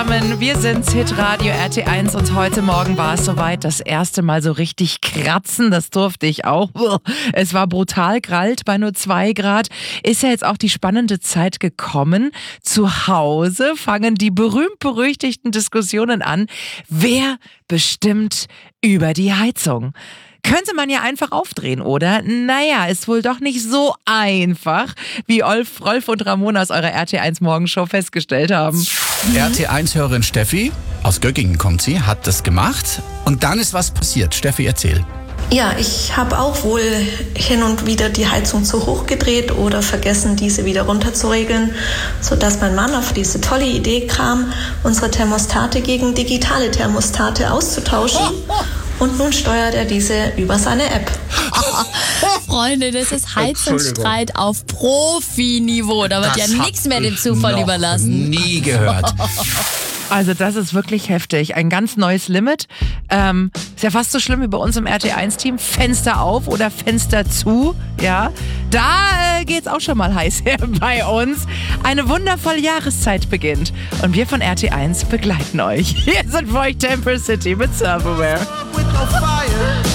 zusammen, wir sind's, Hitradio RT1 und heute Morgen war es soweit, das erste Mal so richtig kratzen, das durfte ich auch. Es war brutal kalt bei nur 2 Grad. Ist ja jetzt auch die spannende Zeit gekommen. Zu Hause fangen die berühmt-berüchtigten Diskussionen an. Wer bestimmt über die Heizung? Könnte man ja einfach aufdrehen, oder? Naja, ist wohl doch nicht so einfach, wie Rolf und Ramona aus eurer RT1 Morgenshow festgestellt haben. RT1-Hörerin Steffi, aus Göggingen kommt sie, hat das gemacht. Und dann ist was passiert. Steffi, erzähl. Ja, ich habe auch wohl hin und wieder die Heizung zu hoch gedreht oder vergessen, diese wieder runterzuregeln, sodass mein Mann auf diese tolle Idee kam, unsere Thermostate gegen digitale Thermostate auszutauschen. Und nun steuert er diese über seine App. Freunde, das ist Heizungsstreit auf Profiniveau. Da wird ja nichts mehr dem Zufall überlassen. Nie gehört. Also das ist wirklich heftig. Ein ganz neues Limit. Ist ja fast so schlimm wie bei uns im RT1-Team. Fenster auf oder Fenster zu. Ja, da geht's auch schon mal heiß her bei uns. Eine wundervolle Jahreszeit beginnt. Und wir von RT1 begleiten euch. Hier sind für euch Temper City mit Serverware.